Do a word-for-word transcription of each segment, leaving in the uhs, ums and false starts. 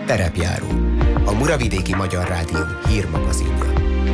Terepjáró, a Muravidéki Magyar Rádió hírmagazinja.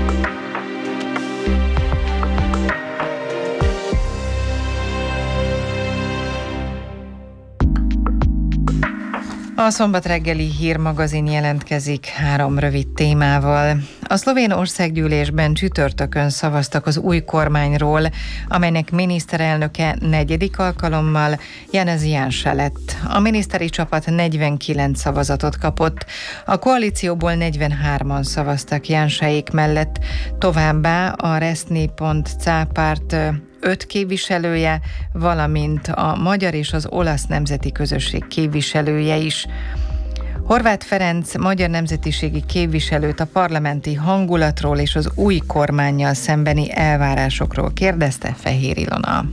A szombat reggeli hírmagazin jelentkezik három rövid témával. A szlovén országgyűlésben csütörtökön szavaztak az új kormányról, amelynek miniszterelnöke negyedik alkalommal Janez Janša lett. A miniszteri csapat negyvenkilenc szavazatot kapott, a koalícióból negyvenhárman szavaztak Janšaék mellett, továbbá a Resni.ca párt öt képviselője, valamint a magyar és az olasz nemzeti közösség képviselője is. Horváth Ferenc magyar nemzetiségi képviselőt a parlamenti hangulatról és az új kormánnyal szembeni elvárásokról kérdezte Fehér Ilona.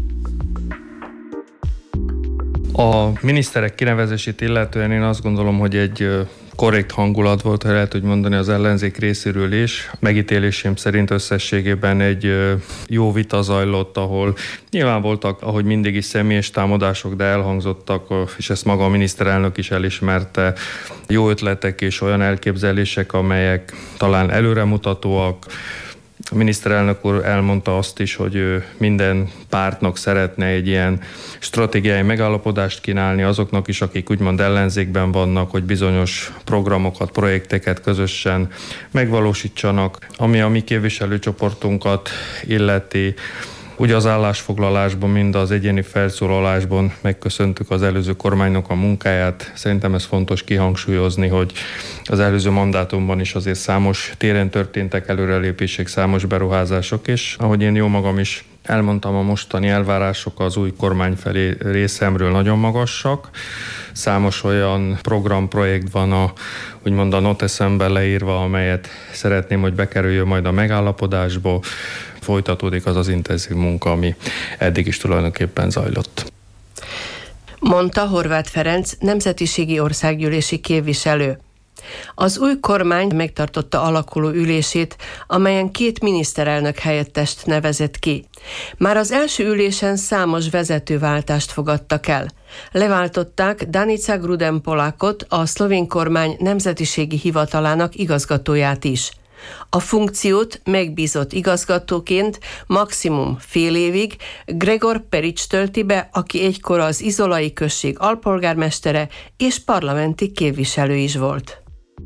A miniszterek kinevezését illetően én azt gondolom, hogy egy korrekt hangulat volt, ha lehet úgy mondani, az ellenzék részéről is. Megítélésem szerint összességében egy jó vita zajlott, ahol nyilván voltak, ahogy mindig is személyes támadások, de elhangzottak, és ezt maga a miniszterelnök is elismerte, jó ötletek és olyan elképzelések, amelyek talán előremutatóak. A miniszterelnök úr elmondta azt is, hogy ő minden pártnak szeretne egy ilyen stratégiai megállapodást kínálni, azoknak is, akik úgymond ellenzékben vannak, hogy bizonyos programokat, projekteket közösen megvalósítsanak. Ami a mi képviselőcsoportunkat illeti, ugye az állásfoglalásban, mind az egyéni felszólalásban megköszöntük az előző kormánynak a munkáját. Szerintem ez fontos kihangsúlyozni, hogy az előző mandátumban is azért számos téren történtek előrelépések, számos beruházások, és ahogy én jó magam is elmondtam, a mostani elvárások az új kormány felé részemről nagyon magasak. Számos olyan programprojekt van a, úgymond a noteszemben leírva, amelyet szeretném, hogy bekerüljön majd a megállapodásba. Folytatódik az az intenzív munka, ami eddig is tulajdonképpen zajlott. Mondta Horváth Ferenc nemzetiségi országgyűlési képviselő. Az új kormány megtartotta alakuló ülését, amelyen két miniszterelnök helyettest nevezett ki. Már az első ülésen számos vezetőváltást fogadtak el. Leváltották Danica Gruden-Polakot, a szlovén kormány nemzetiségi hivatalának igazgatóját is. A funkciót megbízott igazgatóként maximum fél évig Gregor Perics tölti be, aki egykor az izolai község alpolgármestere és parlamenti képviselő is volt.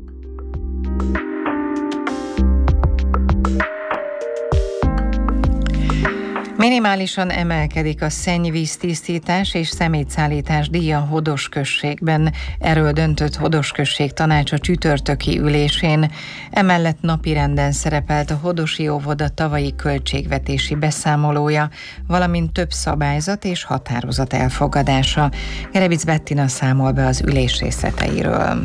Minimálisan emelkedik a szennyvíztisztítás és szemétszállítás díja Hodos községben. Erről döntött Hodos község tanácsa csütörtöki ülésén. Emellett napirenden szerepelt a hodosi óvoda tavalyi költségvetési beszámolója, valamint több szabályzat és határozat elfogadása. Gerebic Bettina számol be az ülés részleteiről.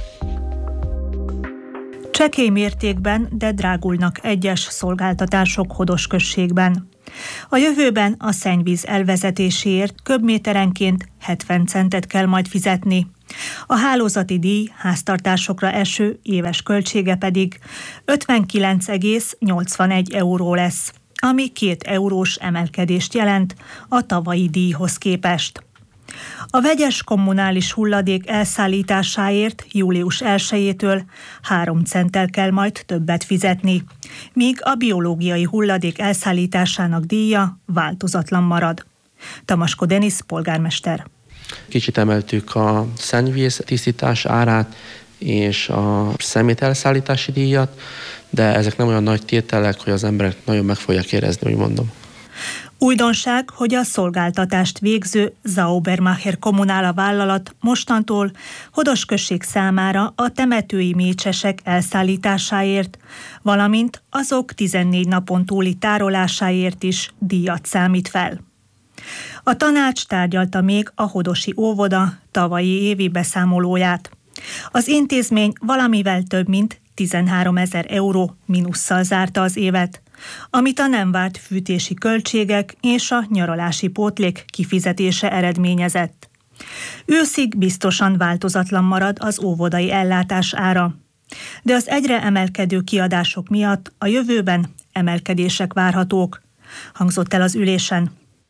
Csekély mértékben, de drágulnak egyes szolgáltatások Hodos községben. A jövőben a szennyvíz elvezetéséért köbméterenként hetven centet kell majd fizetni. A hálózati díj háztartásokra eső éves költsége pedig ötvenkilenc egész nyolcvanegy euró lesz, ami két eurós emelkedést jelent a tavalyi díjhoz képest. A vegyes kommunális hulladék elszállításáért július elsejétől három centtel kell majd többet fizetni, míg a biológiai hulladék elszállításának díja változatlan marad. Tamasko Denis polgármester. Kicsit emeltük a szennyvíz tisztítás árát és a szemét elszállítási díjat, de ezek nem olyan nagy tételek, hogy az emberek nagyon meg fogják érezni, úgy mondom. Újdonság, hogy a szolgáltatást végző Saubermacher Kommunála vállalat mostantól Hodos község számára a temetői mécsesek elszállításáért, valamint azok tizennégy napon túli tárolásáért is díjat számít fel. A tanács tárgyalta még a hodosi óvoda tavalyi évi beszámolóját. Az intézmény valamivel több mint tizenháromezer euró mínusszal zárta az évet, amit a nem várt fűtési költségek és a nyaralási pótlék kifizetése eredményezett. Őszig biztosan változatlan marad az óvodai ellátás ára, de az egyre emelkedő kiadások miatt a jövőben emelkedések várhatók, hangzott el az ülésen.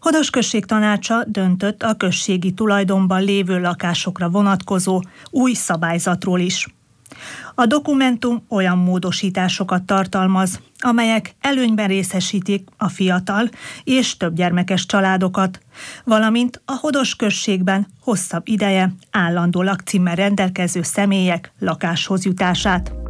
Hodos község tanácsa döntött a községi tulajdonban lévő lakásokra vonatkozó új szabályzatról is. A dokumentum olyan módosításokat tartalmaz, amelyek előnyben részesítik a fiatal és többgyermekes családokat, valamint a hodos községben hosszabb ideje állandó lakcímmel rendelkező személyek lakáshoz jutását.